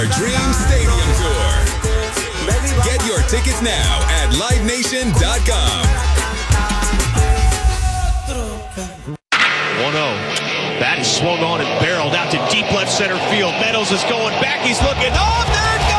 Dream Stadium Tour. Get your tickets now at LiveNation.com. 1-0. Bat is swung on and barreled out to deep left center field. Meadows is going back. He's looking. Oh, there it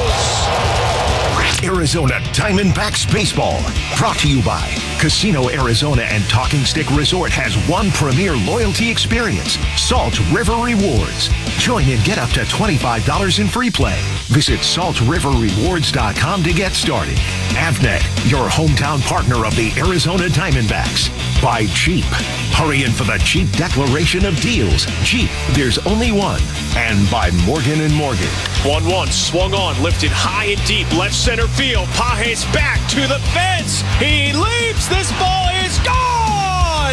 goes! Arizona Diamondbacks Baseball. Brought to you by Casino Arizona and Talking Stick Resort has one premier loyalty experience, Salt River Rewards. Join and get up to $25 in free play. Visit saltriverrewards.com to get started. Avnet, your hometown partner of the Arizona Diamondbacks. By Jeep. Hurry in for the Jeep declaration of deals. Jeep, there's only one. And by Morgan & Morgan. 1-1, swung on, lifted high and deep, left center field. Pages back to the fence. He leaps. This ball is gone.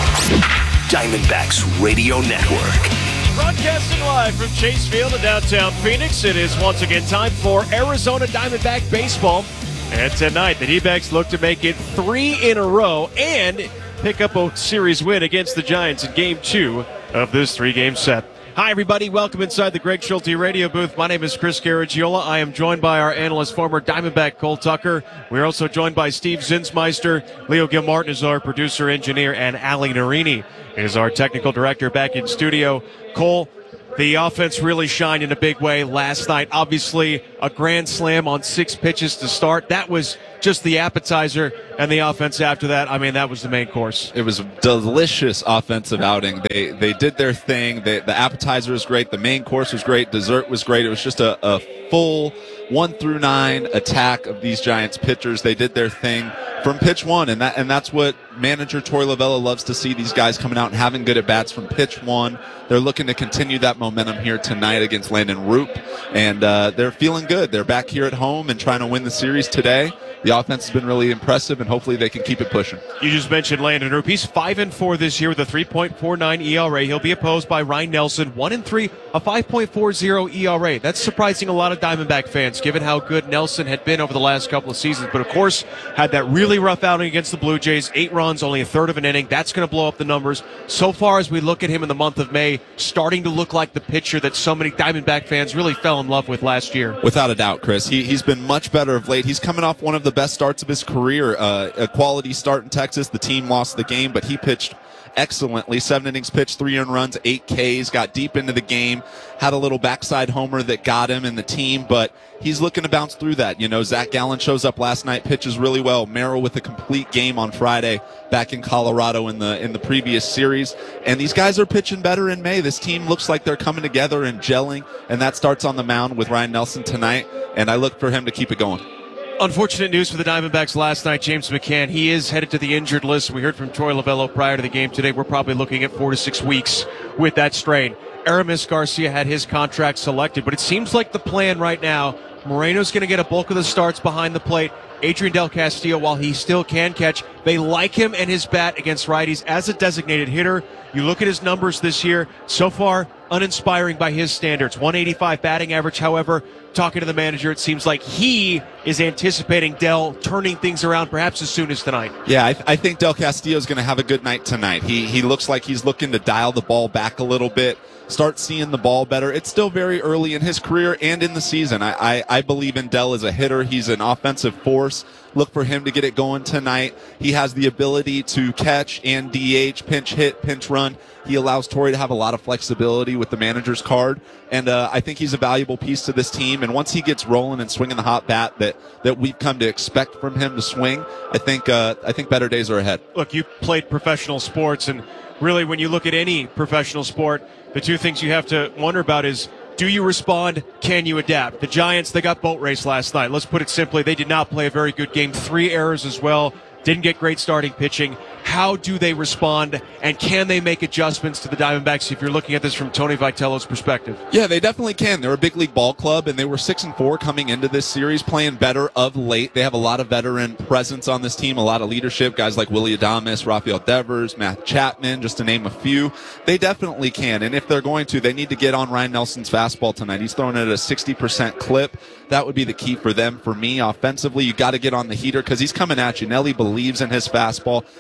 Diamondbacks Radio Network. Broadcasting live from Chase Field in downtown Phoenix. It is once again time for Arizona Diamondback Baseball. And tonight, the D-backs look to make it 3 in a row and pick up a series win against the Giants in Game 2 of this 3-game set. Hi, everybody. Welcome inside the Greg Schulte radio booth. My name is Chris Garagiola. I am joined by our analyst, former Diamondback Cole Tucker. We're also joined by Steve Zinsmeister. Leo Gilmartin is our producer, engineer, and Ali Narini is our technical director back in studio. Cole, the offense really shined in a big way last night. Obviously, a grand slam on 6 pitches to start. That was just the appetizer, and the offense after that, I mean, that was the main course. It was a delicious offensive outing. They did their thing. The appetizer was great. The main course was great. Dessert was great. It was just a full 1 through 9 attack of these Giants pitchers. They did their thing from pitch one, and that's what manager Torey Lovullo loves to see, these guys coming out and having good at-bats from pitch one. They're looking to continue that momentum here tonight against Landon Roop, and they're feeling good. They're back here at home and trying to win the series today. The offense has been really impressive, and hopefully they can keep it pushing. You just mentioned Landon Roop. He's 5-4 this year with a 3.49 ERA. He'll be opposed by Ryan Nelson, 1-3, a 5.40 ERA. That's surprising a lot of Diamondback fans, given how good Nelson had been over the last couple of seasons. But, of course, had that really rough outing against the Blue Jays. 8 runs, only a third of an inning. That's going to blow up the numbers. So far as we look at him in the month of May, starting to look like the pitcher that so many Diamondback fans really fell in love with last year. Without a doubt, Chris. He's been much better of late. He's coming off one of the best starts of his career, a quality start in Texas. The team lost the game, but he pitched excellently. 7 innings pitched, 3 earned runs, 8 Ks, got deep into the game, had a little backside homer that got him and the team, but he's looking to bounce through that. You know, Zach Gallen shows up last night, pitches really well. Merrill with a complete game on Friday back in Colorado in the previous series. And these guys are pitching better in May. This team looks like they're coming together and gelling, and that starts on the mound with Ryan Nelson tonight, and I look for him to keep it going. Unfortunate news for the Diamondbacks last night. James McCann, he is headed to the injured list. We heard from Torey Lovullo prior to the game today. We're probably looking at 4 to 6 weeks with that strain. Aramis Garcia had his contract selected, but it seems like the plan right now, Moreno's going to get a bulk of the starts behind the plate. Adrian Del Castillo, while he still can catch, they like him and his bat against righties as a designated hitter. You look at his numbers this year, so far uninspiring by his standards. 185 batting average, however, talking to the manager, it seems like he is anticipating Del turning things around perhaps as soon as tonight. Yeah, I think Del Castillo is going to have a good night tonight. He looks like he's looking to dial the ball back a little bit, start seeing the ball better. It's still very early in his career and in the season. I believe in Del as a hitter. He's an offensive force. Look for him to get it going tonight. He has the ability to catch and DH, pinch hit, pinch run. He allows Torey to have a lot of flexibility with the manager's card, and I think he's a valuable piece to this team. And once he gets rolling and swinging the hot bat that we've come to expect from him to swing, I think better days are ahead. Look, you played professional sports, and really when you look at any professional sport, the two things you have to wonder about is, do you respond? Can you adapt? The Giants, they got boat race last night. Let's put it simply, they did not play a very good game. 3 errors as well. Didn't get great starting pitching. How do they respond, and can they make adjustments to the Diamondbacks if you're looking at this from Tony Vitello's perspective? Yeah, they definitely can. They're a big league ball club, and they were 6-4 coming into this series, playing better of late. They have a lot of veteran presence on this team, a lot of leadership, guys like Willy Adames, Rafael Devers, Matt Chapman, just to name a few. They definitely can, and if they're going to, they need to get on Ryan Nelson's fastball tonight. He's throwing it at a 60% clip. That would be the key for them. For me, offensively, you got to get on the heater because he's coming at you. Nelly believes in his fastball. He's a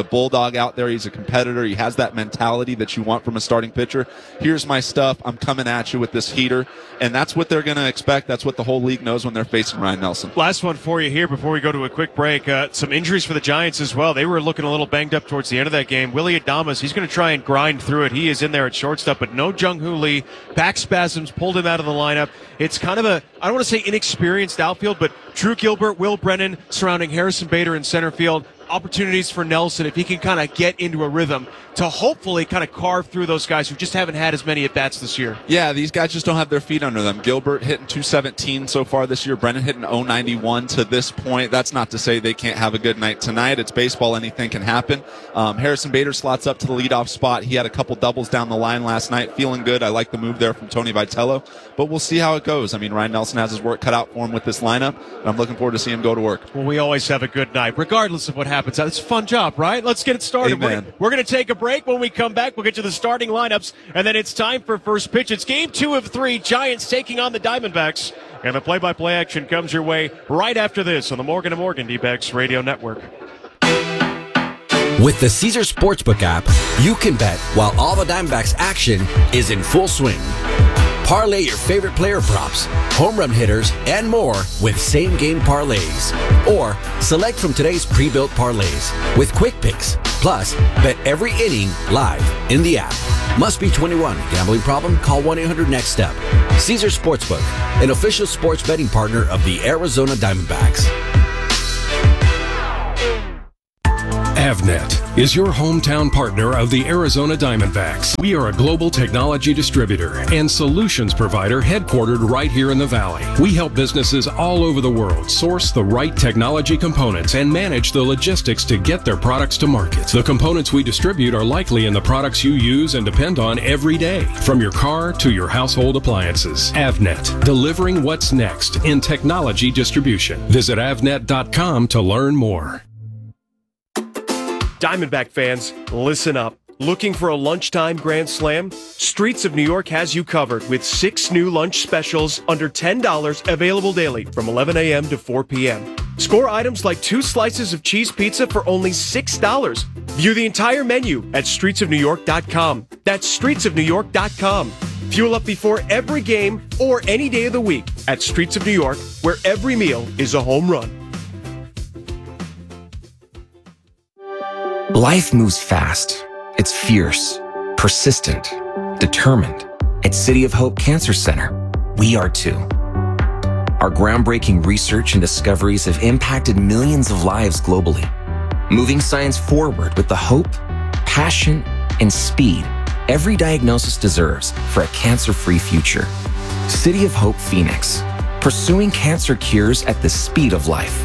bulldog out there. He's a competitor. He has that mentality that you want from a starting pitcher. Here's my stuff. I'm coming at you with this heater. And that's what they're going to expect. That's what the whole league knows when they're facing Ryan Nelson. Last one for you here before we go to a quick break. Some injuries for the Giants as well. They were looking a little banged up towards the end of that game. Willie Adames, he's going to try and grind through it. He is in there at shortstop, but no Jung-Hoo Lee. Back spasms pulled him out of the lineup. It's kind of I don't want to say inexperienced outfield, but Drew Gilbert, Will Brennan surrounding Harrison Bader in center field. Opportunities for Nelson if he can kind of get into a rhythm to hopefully kind of carve through those guys who just haven't had as many at-bats this year. Yeah, these guys just don't have their feet under them. Gilbert hitting .217 so far this year. Brennan hitting .091 to this point. That's not to say they can't have a good night tonight. It's baseball. Anything can happen. Harrison Bader slots up to the leadoff spot. He had a couple doubles down the line last night. Feeling good. I like the move there from Tony Vitello. But we'll see how it goes. I mean, Ryan Nelson has his work cut out for him with this lineup, and I'm looking forward to seeing him go to work. Well, we always have a good night, regardless of what happens. It's a fun job, right? Let's get it started. Amen. We're going to take a break. When we come back, we'll get to the starting lineups, and then it's time for first pitch. It's game 2 of 3, Giants taking on the Diamondbacks, and the play-by-play action comes your way right after this on the Morgan & Morgan D-Backs Radio Network. With the Caesars Sportsbook app, you can bet while all the Diamondbacks action is in full swing. Parlay your favorite player props, home run hitters, and more with same-game parlays. Or select from today's pre-built parlays with quick picks. Plus, bet every inning live in the app. Must be 21. Gambling problem? Call 1-800-NEXT-STEP. Caesars Sportsbook, an official sports betting partner of the Arizona Diamondbacks. Avnet is your hometown partner of the Arizona Diamondbacks. We are a global technology distributor and solutions provider headquartered right here in the Valley. We help businesses all over the world source the right technology components and manage the logistics to get their products to market. The components we distribute are likely in the products you use and depend on every day, from your car to your household appliances. Avnet, delivering what's next in technology distribution. Visit avnet.com to learn more. Diamondback fans, listen up. Looking for a lunchtime grand slam? Streets of New York has you covered with 6 new lunch specials under $10 available daily from 11 a.m. to 4 p.m. Score items like 2 slices of cheese pizza for only $6. View the entire menu at streetsofnewyork.com. That's streetsofnewyork.com. Fuel up before every game or any day of the week at Streets of New York, where every meal is a home run. Life moves fast. It's fierce, persistent, determined. At City of Hope Cancer Center, we are too. Our groundbreaking research and discoveries have impacted millions of lives globally, moving science forward with the hope, passion, and speed every diagnosis deserves for a cancer-free future. City of Hope Phoenix, pursuing cancer cures at the speed of life.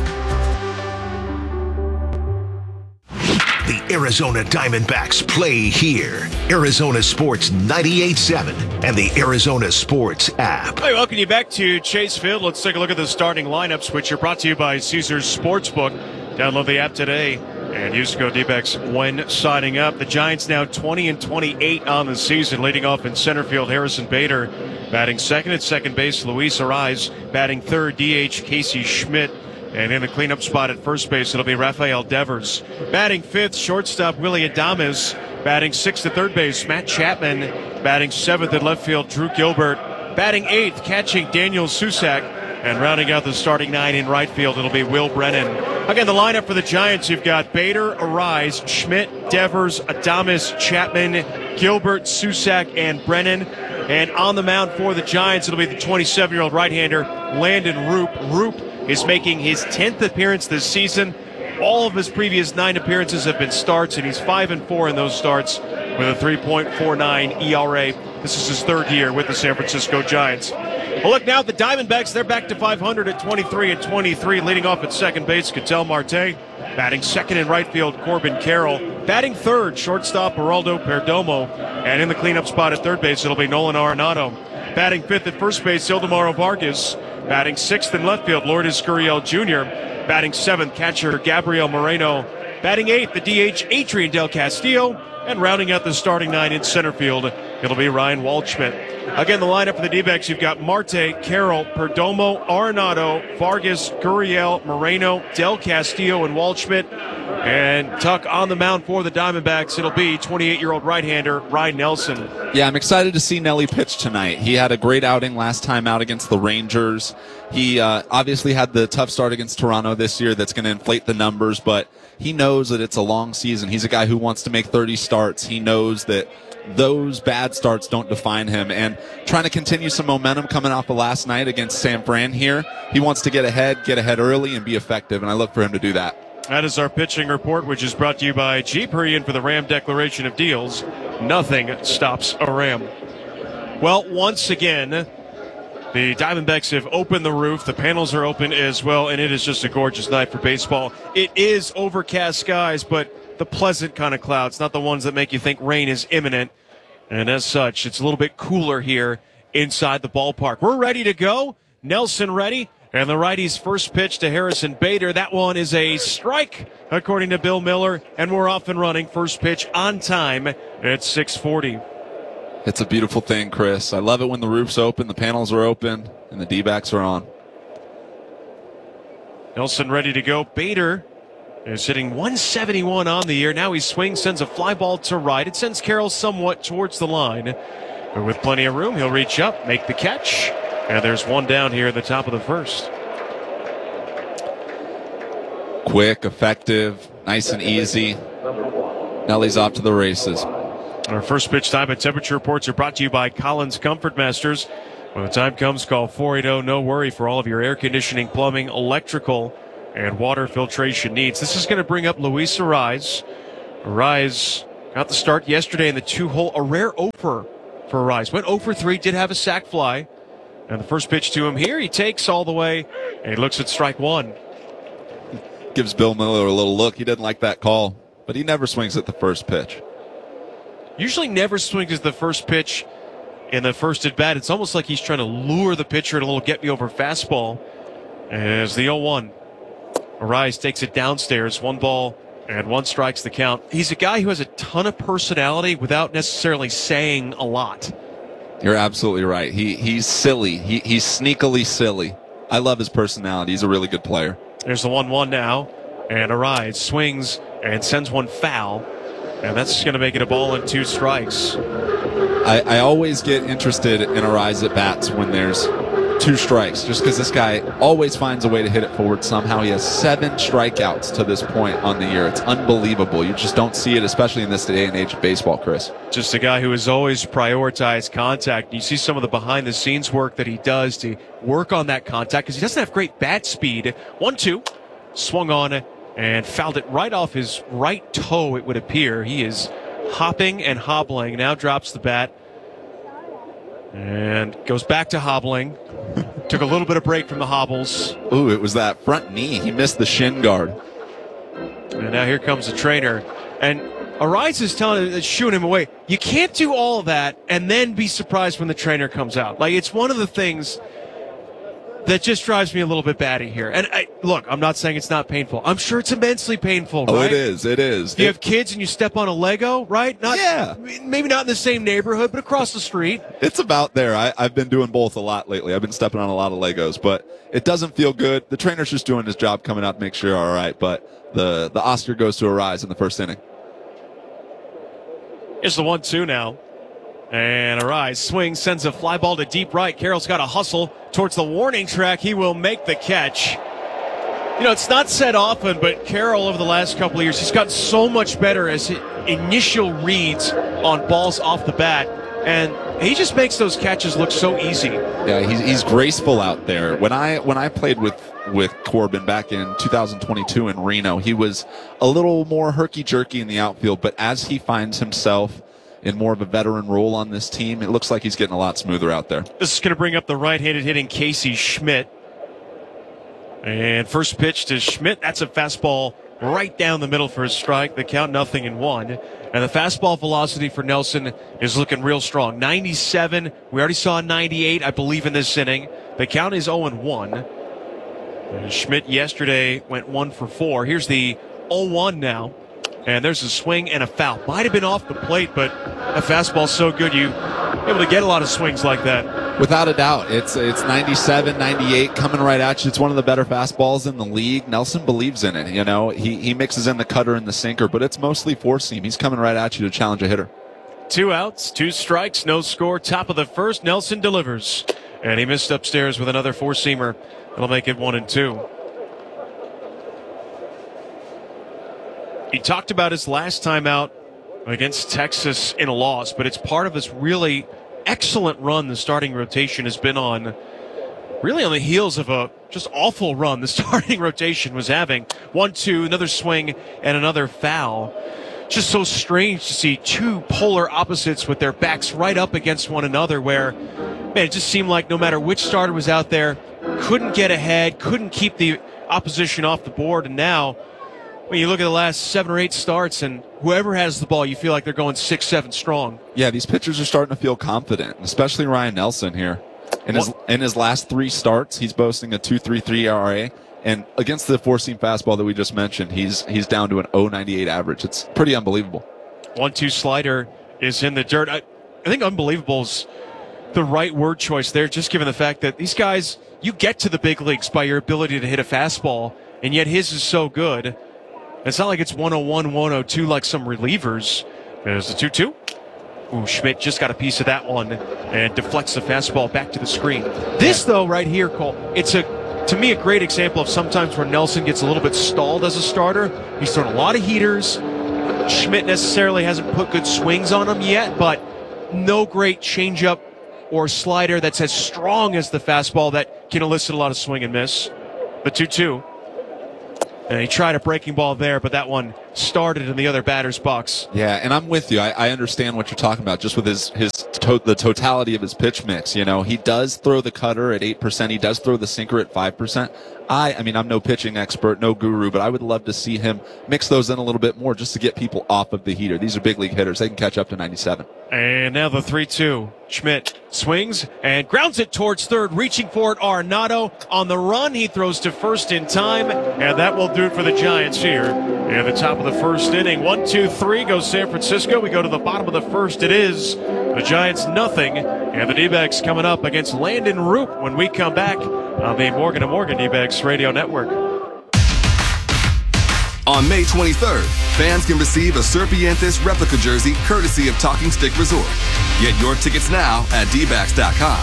The Arizona Diamondbacks play here. Arizona Sports 98.7 and the Arizona Sports app. Hey, welcome you back to Chase Field. Let's take a look at the starting lineups, which are brought to you by Caesars Sportsbook. Download the app today and use code D-Backs when signing up. The Giants now 20-28 on the season, leading off in center field, Harrison Bader. Batting second at second base, Luis Arraez. Batting third, DH Casey Schmidt. And in the cleanup spot at first base, it'll be Rafael Devers. Batting fifth, shortstop Willie Adames. Batting sixth at third base, Matt Chapman. Batting seventh at left field, Drew Gilbert. Batting eighth, catching Daniel Susac. And rounding out the starting 9 in right field, it'll be Will Brennan. Again, the lineup for the Giants, you've got Bader, Arraez, Schmidt, Devers, Adames, Chapman, Gilbert, Susac, and Brennan. And on the mound for the Giants, it'll be the 27-year-old right-hander, Landon Roop. Roop is making his 10th appearance this season. All of his previous 9 appearances have been starts, and he's 5-4 in those starts with a 3.49 ERA. This is his third year with the San Francisco Giants. Well, look now at the Diamondbacks. They're back to 500 at 23-23, leading off at second base, Ketel Marte. Batting second in right field, Corbin Carroll. Batting third, shortstop Geraldo Perdomo. And in the cleanup spot at third base, it'll be Nolan Arenado. Batting fifth at first base, Ildemaro Vargas. Batting sixth in left field, Lourdes Gurriel Jr. Batting seventh, catcher Gabriel Moreno. Batting eighth, the DH Adrian Del Castillo. And rounding out the starting 9 in center field, it'll be Ryan Waldschmidt. Again, the lineup for the D-backs, you've got Marte, Carroll, Perdomo, Arenado, Vargas, Gurriel, Moreno, Del Castillo, and Waldschmidt. And Tuck on the mound for the Diamondbacks, it'll be 28-year-old right-hander Ryan Nelson. Yeah, I'm excited to see Nelly pitch tonight. He had a great outing last time out against the Rangers. He obviously had the tough start against Toronto this year that's going to inflate the numbers, but he knows that it's a long season. He's a guy who wants to make 30 starts. He knows that those bad starts don't define him, and trying to continue some momentum coming off of last night against San Fran here. He wants to get ahead early and be effective, and I look for him to do that. That is our pitching report, which is brought to you by Jeep. Hurry in for the Ram Declaration of Deals. Nothing stops a Ram. Well, once again, the Diamondbacks have opened the roof. The panels are open as well, and it is just a gorgeous night for baseball. It is overcast skies, but the pleasant kind of clouds, not the ones that make you think rain is imminent. And as such, it's a little bit cooler here inside the ballpark. We're ready to go. Nelson ready. And the righty's first pitch to Harrison Bader. That one is a strike, according to Bill Miller. And we're off and running. First pitch on time at 6:40. It's a beautiful thing, Chris. I love it when the roof's open, the panels are open, and the D-backs are on. Nelson ready to go. Bader is hitting 171 on the year. Now he swings, sends a fly ball to right. It sends Carroll somewhat towards the line. But with plenty of room, he'll reach up, make the catch. And there's one down here at the top of the first. Quick, effective, nice and easy. Nelly's off to the races. Our first pitch time and temperature reports are brought to you by Collins Comfort Masters. When the time comes, call 480-NO-WORRY for all of your air conditioning, plumbing, electrical, and water filtration needs. This is going to bring up Luis Arraez. Arraez got the start yesterday in the 2-hole, a rare offer for Arraez. Went 0 for 3, did have a sac fly. And the first pitch to him here, he takes all the way, and he looks at strike one. Gives Bill Miller a little look. He didn't like that call, but he never swings at the first pitch. Usually never swings at the first pitch in the first at bat. It's almost like he's trying to lure the pitcher at a little get-me-over fastball. As the 0-1. Arraez takes it downstairs, 1 ball and 1 strike's the count. He's a guy who has a ton of personality without necessarily saying a lot. You're absolutely right. He's silly. He's sneakily silly. I love his personality. He's a really good player. There's the 1-1 now, and Arraez swings and sends one foul, and that's going to make it a ball and 2 strikes. I always get interested in Arraez at bats when there's 2 strikes, just because this guy always finds a way to hit it forward somehow. He has 7 strikeouts to this point on the year. It's unbelievable. You just don't see it, especially in this day and age of baseball, Chris. Just a guy who has always prioritized contact. You see some of the behind-the-scenes work that he does to work on that contact because he doesn't have great bat speed. 1-2, swung on and fouled it right off his right toe, it would appear. He is hopping and hobbling, now drops the bat and goes back to hobbling. Took a little bit of break from the hobbles. Ooh, it was that front knee. He missed the shin guard. And now here comes the trainer. And Arraez is shooing him away. You can't do all of that and then be surprised when the trainer comes out. Like, it's one of the things that just drives me a little bit batty here. And look, I'm not saying it's not painful. I'm sure it's immensely painful, right? Oh, it is. It is. You have kids and you step on a Lego, right? Yeah. Maybe not in the same neighborhood, but across the street. It's about there. I've been doing both a lot lately. I've been stepping on a lot of Legos, but it doesn't feel good. The trainer's just doing his job coming out to make sure you're all right, but the Oscar goes to Arraez in the first inning. Here's the 1-2 now. And Arraez swings, sends a fly ball to deep right. Carroll's got to hustle towards the warning track. He will make the catch. You know, it's not said often, but Carroll over the last couple of years, he's gotten so much better as his initial reads on balls off the bat. And he just makes those catches look so easy. Yeah, he's graceful out there. When I played with Corbin back in 2022 in Reno, he was a little more herky-jerky in the outfield, but as he finds himself in more of a veteran role on this team, it looks like he's getting a lot smoother out there. This is going to bring up the right-handed hitting Casey Schmidt. And first pitch to Schmidt, that's a fastball right down the middle for a strike. The count 0-1. And the fastball velocity for Nelson is looking real strong. 97. We already saw 98, I believe, in this inning. The count is 0-1. And Schmidt yesterday went 1 for 4. Here's the 0-1 now. And there's a swing and a foul. Might have been off the plate, but a fastball's so good you're able to get a lot of swings like that. Without a doubt. It's 97, 98 coming right at you. It's one of the better fastballs in the league. Nelson believes in it. He mixes in the cutter and the sinker, but it's mostly four seam. He's coming right at you to challenge a hitter. 2 outs, 2 strikes, no score. Top of the first, Nelson delivers. And he missed upstairs with another four-seamer. That'll make it 1-2. He talked about his last time out against Texas in a loss, but it's part of his really excellent run the starting rotation has been on. Really on the heels of a just awful run the starting rotation was having. 1-2, another swing, and another foul. Just so strange to see two polar opposites with their backs right up against one another where, man, it just seemed like no matter which starter was out there, couldn't get ahead, couldn't keep the opposition off the board, and now when you look at the last 7 or 8 starts and whoever has the ball, you feel like they're going 6-7 strong. Yeah, these pitchers are starting to feel confident, especially Ryan Nelson here. In his last 3 starts, he's boasting a 2.33 ERA, and against the four-seam fastball that we just mentioned, he's down to an 0.98 average. It's pretty unbelievable. 1-2 slider is in the dirt. I think unbelievable is the right word choice there, just given the fact that these guys, you get to the big leagues by your ability to hit a fastball, and yet his is so good. It's not like it's 101, 102 like some relievers. There's the 2-2. Ooh, Schmidt just got a piece of that one and deflects the fastball back to the screen. This, though, right here, Cole, it's to me a great example of sometimes where Nelson gets a little bit stalled as a starter. He's thrown a lot of heaters. Schmidt necessarily hasn't put good swings on him yet, but no great changeup or slider that's as strong as the fastball that can elicit a lot of swing and miss. The 2-2. And he tried a breaking ball there, but that one started in the other batter's box. Yeah, and I'm with you. I understand what you're talking about, just with the totality of his pitch mix. He does throw the cutter at 8%. He does throw the sinker at 5%. I mean, I'm no pitching expert, no guru, but I would love to see him mix those in a little bit more just to get people off of the heater. These are big league hitters. They can catch up to 97. And now the 3-2. Schmidt swings and grounds it towards third, reaching for it. Arenado on the run. He throws to first in time, and that will do it for the Giants here at the top of the first inning. 1-2-3 goes San Francisco. We go to the bottom of the first. It is the Giants nothing, and the D-backs coming up against Landon Roop when we come back on the Morgan & Morgan D-backs Radio Network. On May 23rd, fans can receive a Serpientes replica jersey courtesy of Talking Stick Resort. Get your tickets now at dbacks.com.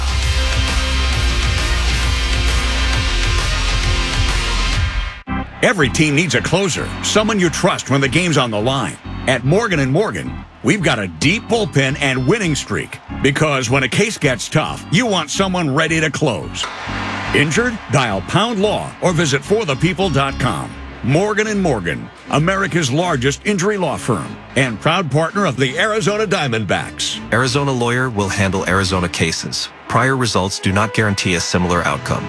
Every team needs a closer, someone you trust when the game's on the line. At Morgan & Morgan, we've got a deep bullpen and winning streak because when a case gets tough, you want someone ready to close. Injured? Dial Pound Law or visit forthepeople.com. Morgan & Morgan, America's largest injury law firm and proud partner of the Arizona Diamondbacks. Arizona Lawyer will handle Arizona cases. Prior results do not guarantee a similar outcome.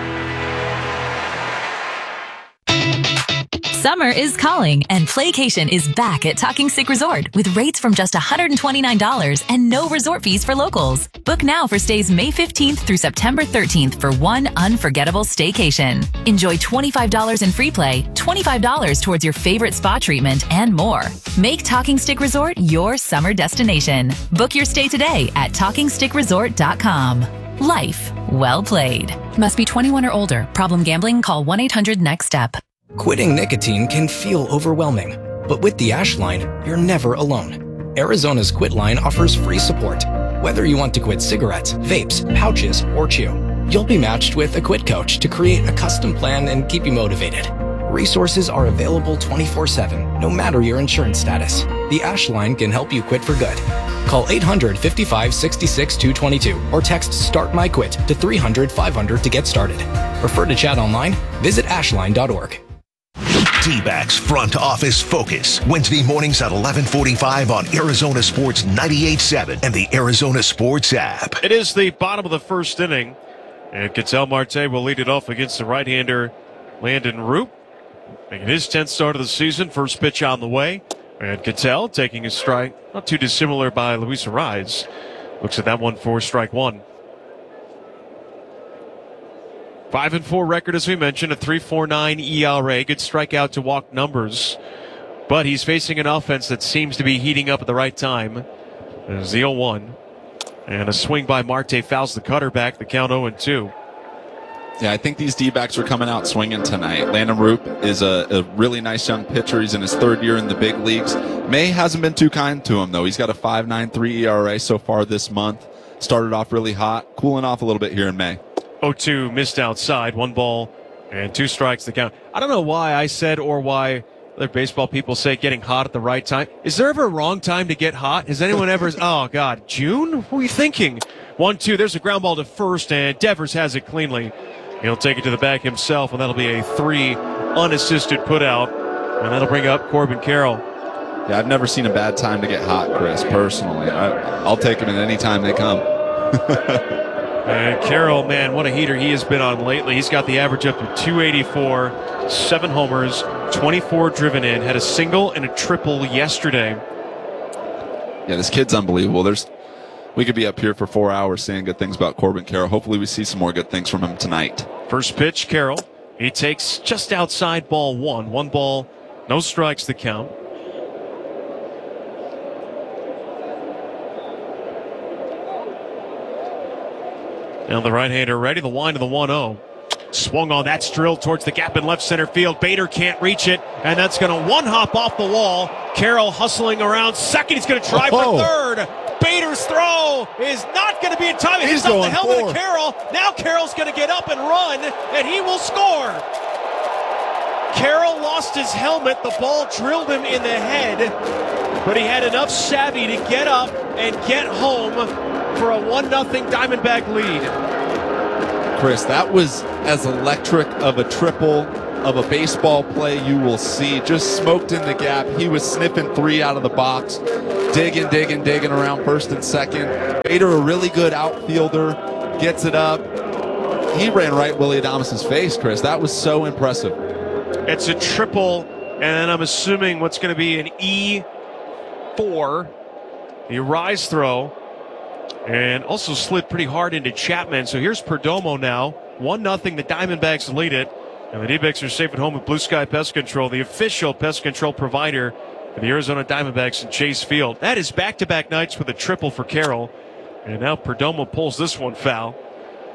Summer is calling, and Playcation is back at Talking Stick Resort with rates from just $129 and no resort fees for locals. Book now for stays May 15th through September 13th for one unforgettable staycation. Enjoy $25 in free play, $25 towards your favorite spa treatment, and more. Make Talking Stick Resort your summer destination. Book your stay today at TalkingStickResort.com. Life well played. Must be 21 or older. Problem gambling? Call 1-800-NEXT-STEP. Quitting nicotine can feel overwhelming, but with the Ash Line, you're never alone. Arizona's Quit Line offers free support. Whether you want to quit cigarettes, vapes, pouches, or chew, you'll be matched with a Quit Coach to create a custom plan and keep you motivated. Resources are available 24/7, no matter your insurance status. The Ash Line can help you quit for good. Call 800-55-66-222 or text START MY QUIT to 300-500 to get started. Prefer to chat online? Visit ashline.org. D-backs Front Office Focus, Wednesday mornings at 11:45 on Arizona Sports 98.7 and the Arizona Sports app. It is the bottom of the first inning, and Ketel Marte will lead it off against the right-hander Landon Roop, making his 10th start of the season. First pitch on the way, and Ketel taking a strike, not too dissimilar by Luis Arraez. Looks at that one for strike one. 5-4 record, as we mentioned, a 3.49 ERA. Good strikeout to walk numbers. But he's facing an offense that seems to be heating up at the right time. There's the 0-1. And a swing by Marte fouls the cutter back, the count 0-2. Yeah, I think these D-backs are coming out swinging tonight. Landon Roop is a really nice young pitcher. He's in his third year in the big leagues. May hasn't been too kind to him, though. He's got a 5.93 ERA so far this month. Started off really hot, cooling off a little bit here in May. 0-2 missed outside, 1 ball and 2 strikes the count. I don't know why I said or why other baseball people say getting hot at the right time. Is there ever a wrong time to get hot? Has anyone ever? Oh, God, June? What are you thinking? 1-2, there's a ground ball to first, and Devers has it cleanly. He'll take it to the back himself, and that'll be a 3 unassisted putout, and that'll bring up Corbin Carroll. Yeah, I've never seen a bad time to get hot, Chris, personally. I'll take them at any time they come. And Carroll, man, what a heater he has been on lately. He's got the average up to 284, 7 homers, 24 driven in, had a single and a triple yesterday. Yeah, this kid's unbelievable. We could be up here for 4 hours saying good things about Corbin Carroll. Hopefully we see some more good things from him tonight. First pitch, Carroll. He takes just outside ball 1. 1 ball, no strikes the count. Now the right-hander ready, the wind of the 1-0. Swung on, that's drilled towards the gap in left center field. Bader can't reach it, and that's going to one-hop off the wall. Carroll hustling around second. He's going to try for third. Bader's throw is not going to be in time. It hits off the helmet of Carroll. Now Carroll's going to get up and run, and he will score. Carroll lost his helmet. The ball drilled him in the head, but he had enough savvy to get up and get home for a 1-0 Diamondback lead. Chris, that was as electric of a triple of a baseball play you will see. Just smoked in the gap. He was sniffing 3 out of the box, digging around first and second. Bader, a really good outfielder, gets it up. He ran right Willy Adames' face, Chris. That was so impressive. It's a triple, and I'm assuming what's going to be an E4, the rise throw. And also slid pretty hard into Chapman. So here's Perdomo now. 1-0, the Diamondbacks lead it. And the D-backs are safe at home with Blue Sky Pest Control, the official pest control provider for the Arizona Diamondbacks in Chase Field. That is back-to-back nights with a triple for Carroll. And now Perdomo pulls this one foul.